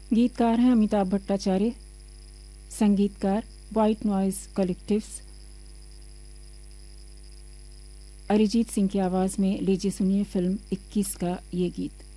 गीतकार हैं अमिताभ भट्टाचार्य, संगीतकार white noise collectives. Arijit Singh की आवाज़ में लीजिए सुनिए फिल्म 21 का ये गीत।